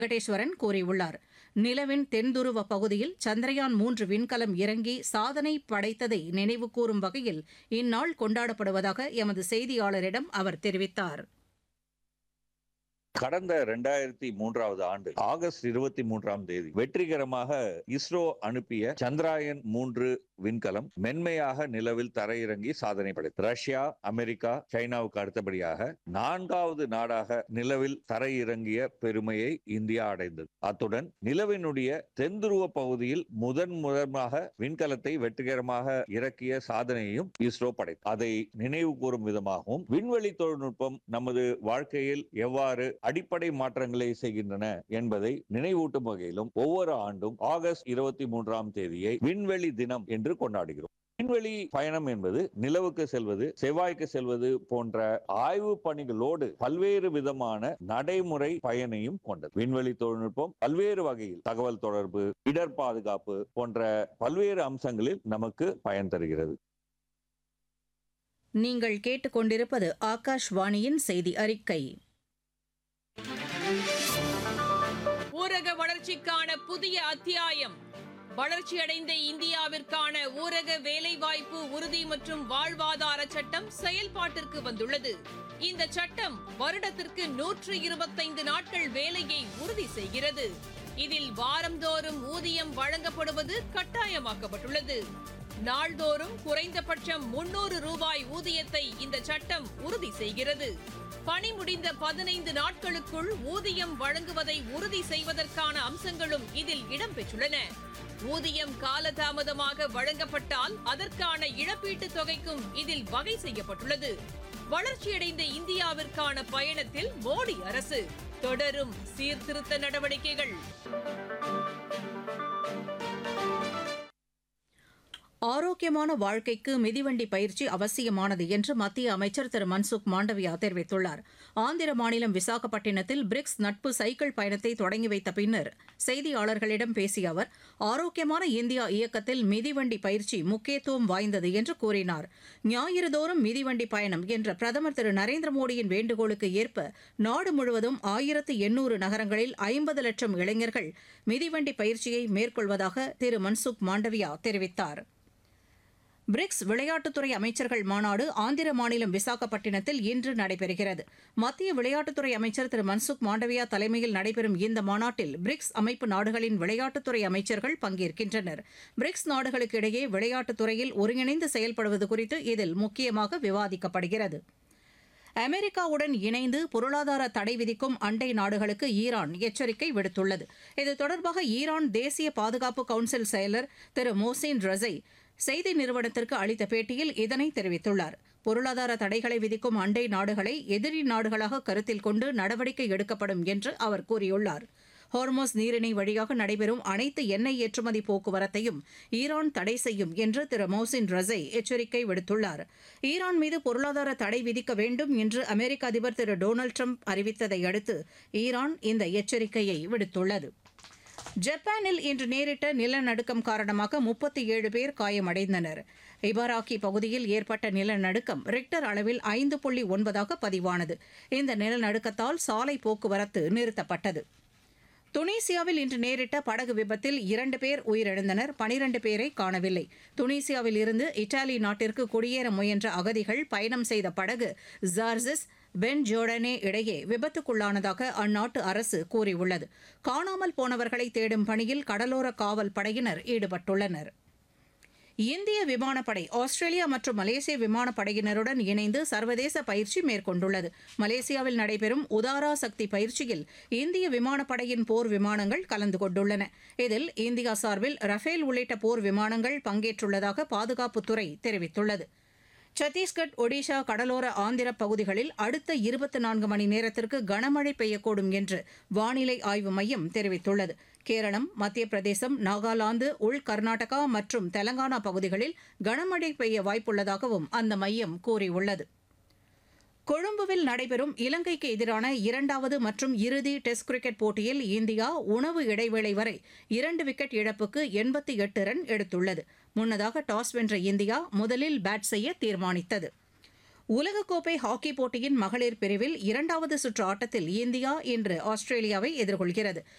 வெங்கடேஸ்வரன் கூறியுள்ளார். நிலவின் தென்துருவ பகுதியில் சந்திரயான் 3 விண்கலம் இறங்கி சாதனை படைத்ததை நினைவுகூரும் வகையில் இந்நாள் கொண்டாடப்படுவதாக எமது செய்தியாளரிடம் அவர் தெரிவித்தார். கடந்த 2003 ஆண்டு ஆகஸ்ட் 23 வெற்றிகரமாக இஸ்ரோ அனுப்பிய சந்திராயன் 3 விண்கலம் மென்மையாக நிலவில் தரையிறங்கி சாதனை படைத்தது. ரஷ்யா, அமெரிக்கா, சைனாவுக்கு அடுத்தபடியாக 4வது நாடாக நிலவில் தரையிறங்கிய பெருமையை இந்தியா அடைந்தது. அத்துடன் நிலவினுடைய தென்துருவ பகுதியில் முதன்முதலாக விண்கலத்தை வெற்றிகரமாக இறக்கிய சாதனையையும் இஸ்ரோ படைத்தது. அதை நினைவு கூறும் விதமாகவும் விண்வெளி தொழில்நுட்பம் நமது வாழ்க்கையில் எவ்வாறு அடிப்படை மாற்றங்களை செய்கின்றன என்பதை நினைவூட்டும் வகையிலும் ஒவ்வொரு ஆண்டும் ஆகஸ்ட் 23 விண்வெளி தினம் என்று கொண்டாடுகிறோம். விண்வெளி பயணம் என்பது நிலவுக்கு செல்வது, செவ்வாய்க்கு செல்வது போன்ற ஆய்வு பணிகளோடு பல்வேறு விதமான நடைமுறை பயனையும் கொண்டது. விண்வெளி தொழில்நுட்பம் பல்வேறு வகையில் தகவல் தொடர்பு, இடர் பாதுகாப்பு போன்ற பல்வேறு அம்சங்களில் நமக்கு பயன் தருகிறது. நீங்கள் கேட்டுக்கொண்டிருப்பது ஆகாஷ்வாணியின் செய்தி அறிக்கை. ஊரக வளர்ச்சிக்கான புதிய அத்தியாயம். வளர்ச்சியடைந்த இந்தியாவிற்கான ஊரக வேலைவாய்ப்பு உறுதி மற்றும் வாழ்வாதார சட்டம் செயல்பாட்டிற்கு வந்துள்ளது. இந்த சட்டம் வருடத்திற்கு 125 நாட்கள் வேலையை உறுதி செய்கிறது. இதில் வாரந்தோறும் ஊதியம் வழங்கப்படுவது கட்டாயமாக்கப்பட்டுள்ளது. நாள்தோறும் குறைந்தபட்சம் 300 ரூபாய் ஊதியத்தை இந்த சட்டம் உறுதி செய்கிறது. பணி முடிந்த 15 நாட்களுக்குள் ஊதியம் வழங்குவதை உறுதி செய்வதற்கான அம்சங்களும் இதில் இடம்பெற்றுள்ளன. ஊதியம் காலதாமதமாக வழங்கப்பட்டால் அதற்கான இழப்பீட்டுத் தொகைக்கும் இதில் வகை செய்யப்பட்டுள்ளது. வளர்ச்சியடைந்த இந்தியாவிற்கான பயணத்தில் மோடி அரசு தொடரும் சீர்திருத்த நடவடிக்கைகள். ஆரோக்கியமான வாழ்க்கைக்கு மிதிவண்டி பயிற்சி அவசியமானது என்று மத்திய அமைச்சர் திரு மன்சுக் மாண்டவியா தெரிவித்துள்ளார். ஆந்திர மாநிலம் விசாகப்பட்டினத்தில் பிரிக்ஸ் நட்பு சைக்கிள் பயணத்தை தொடங்கி வைத்த பின்னர் செய்தியாளர்களிடம் பேசிய அவர், ஆரோக்கியமான இந்தியா இயக்கத்தில் மிதிவண்டி பயிற்சி முக்கியத்துவம் வாய்ந்தது என்று கூறினார். ஞாயிறுதோறும் மிதிவண்டி பயணம் என்ற பிரதமர் திரு நரேந்திர மோடியின் வேண்டுகோளுக்கு ஏற்ப நாடு முழுவதும் 1800 நகரங்களில் 50 லட்சம் இளைஞர்கள் மிதிவண்டி பயிற்சியை மேற்கொள்வதாக திரு மன்சுக் மாண்டவியா தெரிவித்தார். பிரிக்ஸ் விளையாட்டுத்துறை அமைச்சர்கள் மாநாடு ஆந்திர மாநிலம் விசாகப்பட்டினத்தில் இன்று நடைபெறுகிறது. மத்திய விளையாட்டுத்துறை அமைச்சர் திரு மன்சுக் மாண்டவியா தலைமையில் நடைபெறும் இந்த மாநாட்டில் பிரிக்ஸ் அமைப்பு நாடுகளின் விளையாட்டுத்துறை அமைச்சர்கள் பங்கேற்கின்றனர். பிரிக்ஸ் நாடுகளுக்கு இடையே விளையாட்டுத்துறையில் ஒருங்கிணைந்து செயல்படுவது குறித்து இதில் முக்கியமாக விவாதிக்கப்படுகிறது. அமெரிக்காவுடன் இணைந்து பொருளாதார தடை விதிக்கும் அண்டை நாடுகளுக்கு ஈரான் எச்சரிக்கை விடுத்துள்ளது. இது தொடர்பாக ஈரான் தேசிய பாதுகாப்பு கவுன்சில் செயலர் திரு மோசின் ரஸை செய்தி நிறுவனத்திற்கு அளித்த பேட்டியில் இதனை தெரிவித்துள்ளார். பொருளாதார தடைகளை விதிக்கும் அண்டை நாடுகளை எதிரி நாடுகளாக கருத்தில் கொண்டு நடவடிக்கை எடுக்கப்படும் என்று அவர் கூறியுள்ளார். ஹோர்மோஸ் நீரிணை வழியாக நடைபெறும் அனைத்து எண்ணெய் ஏற்றுமதி போக்குவரத்தையும் ஈரான் தடை செய்யும் என்று திரு மோசின் ரஸை எச்சரிக்கை விடுத்துள்ளார். ஈரான் மீது பொருளாதார தடை விதிக்க வேண்டும் என்று அமெரிக்க அதிபர் திரு டொனால்டு ட்ரம்ப் அறிவித்ததை அடுத்து ஈரான் இந்த எச்சரிக்கையை விடுத்துள்ளது. ஜப்பானில் இன்று நேரிட்ட நிலநடுக்கம் காரணமாக 37 பேர் காயமடைந்தனர். இபாராக்கி பகுதியில் ஏற்பட்ட நிலநடுக்கம் ரிக்டர் அளவில் 5.9 பதிவானது. இந்த நிலநடுக்கத்தால் சாலை போக்குவரத்து நிறுத்தப்பட்டது. துனிசியாவில் இன்று நேரிட்ட படகு விபத்தில் 2 பேர் உயிரிழந்தனர், 12 பேரை காணவில்லை. துனிசியாவில் இருந்து இத்தாலி நாட்டிற்கு குடியேற முயன்ற அகதிகள் பயணம் செய்த படகு ஜார்ஜஸ் பென் ஜோர்டனே இடையே விபத்துக்குள்ளானதாக அந்நாட்டு அரசு கூறியுள்ளது. காணாமல் போனவர்களை தேடும் பணியில் கடலோர காவல் படையினர் ஈடுபட்டுள்ளனர். இந்திய விமானப்படை ஆஸ்திரேலியா மற்றும் மலேசிய விமானப்படையினருடன் இணைந்து சர்வதேச பயிற்சி மேற்கொண்டுள்ளது. மலேசியாவில் நடைபெறும் உதாரா சக்தி பயிற்சியில் இந்திய விமானப்படையின் போர் விமானங்கள் கலந்து கொண்டுள்ளன. இதில் இந்தியா சார்பில் ரஃபேல் உள்ளிட்ட போர் விமானங்கள் பங்கேற்றுள்ளதாக பாதுகாப்புத்துறை தெரிவித்துள்ளது. சத்தீஸ்கட், ஒடிஷா, கடலோர ஆந்திர பகுதிகளில் அடுத்த 24 மணி நேரத்திற்கு கனமழை பெய்யக்கூடும் என்று வானிலை ஆய்வு மையம் தெரிவித்துள்ளது. கேரளம், மத்திய பிரதேசம், நாகாலாந்து, உள் கர்நாடகா மற்றும் தெலங்கானா பகுதிகளில் கனமழை பெய்ய வாய்ப்புள்ளதாகவும் அந்த மையம் கூறியுள்ளது. கொழும்புவில் நடைபெறும் இலங்கைக்கு எதிரான 2வது மற்றும் இறுதி டெஸ்ட் கிரிக்கெட் போட்டியில் இந்தியா உணவு இடைவேளை வரை 2 விக்கெட் இழப்புக்கு 88 ரன் எடுத்துள்ளது. முன்னதாக டாஸ் வென்ற இந்தியா முதலில் பேட் செய்ய தீர்மானித்தது. உலகக்கோப்பை ஹாக்கி போட்டியின் மகளிர் பிரிவில் இரண்டாவது சுற்று ஆட்டத்தில் இந்தியா இன்று ஆஸ்திரேலியாவை எதிர்கொள்கிறது.